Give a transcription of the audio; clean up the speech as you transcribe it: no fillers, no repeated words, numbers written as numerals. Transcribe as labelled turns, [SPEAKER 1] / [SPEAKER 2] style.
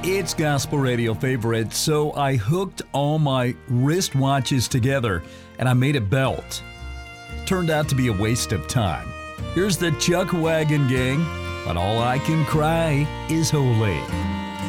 [SPEAKER 1] It's Gospel Radio favorite, so I hooked all my wristwatches together and I made a belt. Turned out to be a waste of time. Here's the Chuck Wagon Gang, but all I can cry is holy.